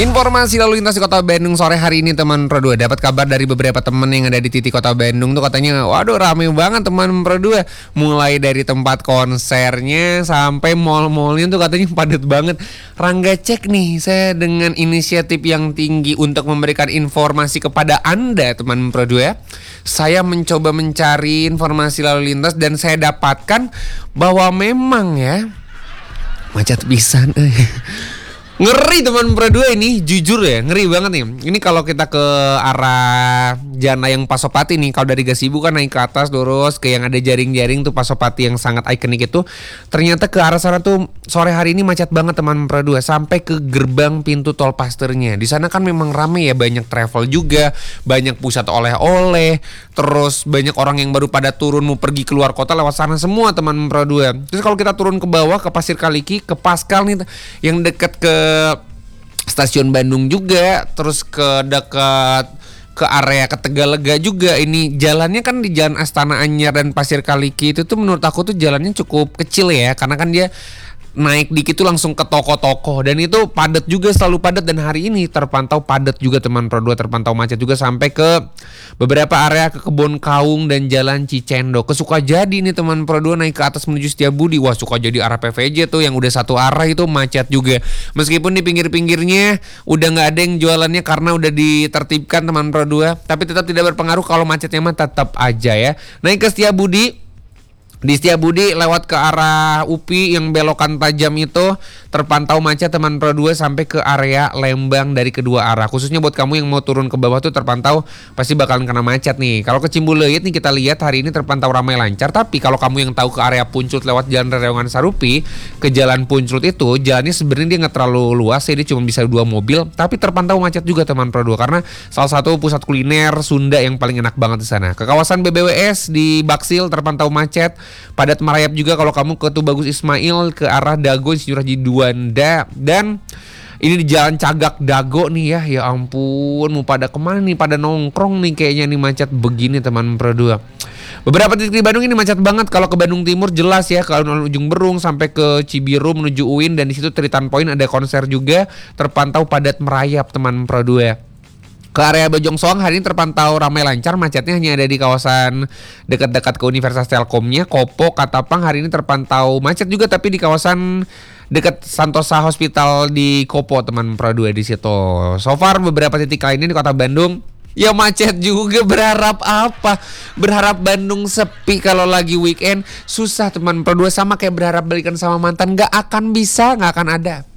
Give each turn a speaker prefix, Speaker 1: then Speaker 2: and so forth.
Speaker 1: Informasi lalu lintas di Kota Bandung sore hari ini teman Pro 2. Dapat kabar dari beberapa teman yang ada di titik Kota Bandung tuh katanya, waduh rame banget teman Pro 2. Mulai dari tempat konsernya sampai mall-mallnya tuh katanya padat banget. Rangga cek nih, saya dengan inisiatif yang tinggi untuk memberikan informasi kepada Anda teman Pro 2. Saya mencoba mencari informasi lalu lintas dan saya dapatkan bahwa memang ya macet pisan. Ngeri teman Pro 2 ini, jujur ya, ngeri banget nih. Ini kalau kita ke arah Janayang Pasopati nih, kalau dari Gasibu kan naik ke atas lurus ke yang ada jaring-jaring tuh Pasopati yang sangat ikonik itu. Ternyata ke arah sana tuh sore hari ini macet banget teman Pro 2 sampai ke gerbang pintu tol Pasternya. Di sana kan memang rame ya, banyak travel juga, banyak pusat oleh-oleh, terus banyak orang yang baru pada turun mau pergi keluar kota lewat sana semua teman Pro 2. Terus kalau kita turun ke bawah ke Pasir Kaliki, ke Paskal nih yang dekat ke stasiun Bandung juga, terus ke dekat ke area ke Tegalega juga. Ini jalannya kan di Jalan Astana Anyar dan Pasir Kaliki itu tuh menurut aku tuh jalannya cukup kecil ya, karena kan dia naik dikit tuh langsung ke toko-toko dan itu padat juga, selalu padat. Dan hari ini terpantau padat juga teman Pro 2, terpantau macet juga sampai ke beberapa area ke Kebon Kaung dan Jalan Cicendo. Ke Sukajadi nih teman Pro 2 naik ke atas menuju Setiabudi. Wah, Sukajadi arah PVJ tuh yang udah satu arah itu macet juga. Meskipun di pinggir-pinggirnya udah nggak ada yang jualannya karena udah ditertibkan teman Pro 2, tapi tetap tidak berpengaruh kalau macetnya mah tetap aja ya. Naik ke Setiabudi. Di Setiabudi lewat ke arah UPI yang belokan tajam itu terpantau macet teman Pro 2 sampai ke area Lembang dari kedua arah. Khususnya buat kamu yang mau turun ke bawah tuh terpantau pasti bakalan kena macet nih. Kalau ke Cimbuleuit nih kita lihat hari ini terpantau ramai lancar. Tapi kalau kamu yang tahu ke area Punclut lewat Jalan Rerewangan Sarupi ke Jalan Punclut itu jalannya sebenarnya dia nggak terlalu luas ya, dia cuma bisa 2 mobil. Tapi terpantau macet juga teman Pro 2 karena salah satu pusat kuliner Sunda yang paling enak banget di sana. Ke kawasan BBWS di Baksil terpantau macet. Padat merayap juga kalau kamu ke Tubagus Ismail ke arah Dago Insinyur Haji Juanda. Dan ini di Jalan Cagak Dago nih ya. Ya ampun, mau pada kemana nih? Pada nongkrong nih kayaknya nih macet begini teman Pro 2. Beberapa titik di Bandung ini macet banget. Kalau ke Bandung Timur jelas ya, kalau ujung Berung sampai ke Cibiru menuju UIN dan di situ Tritan Point ada konser juga, terpantau padat merayap teman Pro 2. Ke area Bojong Soang hari ini terpantau ramai lancar, macetnya hanya ada di kawasan dekat-dekat ke Universitas Telkomnya. Kopo, Katapang hari ini terpantau macet juga, tapi di kawasan dekat Santosa Hospital di Kopo teman Pro 2 di situ. So far beberapa titik lainnya di Kota Bandung ya macet juga. Berharap apa? Berharap Bandung sepi kalau lagi weekend? Susah teman Pro 2, sama kayak berharap balikan sama mantan, gak akan bisa, gak akan ada.